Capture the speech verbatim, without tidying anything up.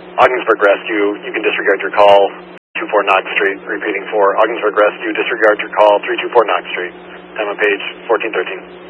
Ogdensburg Rescue, you can disregard your call, two four Knox Street, repeating for Ogdensburg Rescue, disregard your call, three two four Knox Street. Time on page fourteen thirteen.